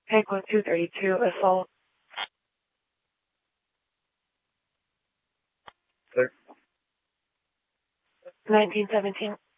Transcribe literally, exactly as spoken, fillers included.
Tank one two thirty-two, assault. Sir? nineteen seventeen.